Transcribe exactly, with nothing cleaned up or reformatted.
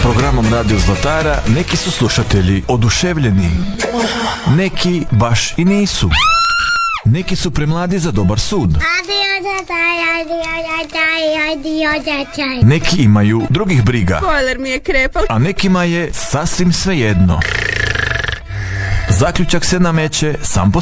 Programom Radio Zlatara neki su slušatelji oduševljeni, neki baš i nisu. Neki su premladi za dobar sud. Neki imaju drugih briga. Bojler mi je krepao. A nekima je sasvim svejedno. Zaključak se nameće sam po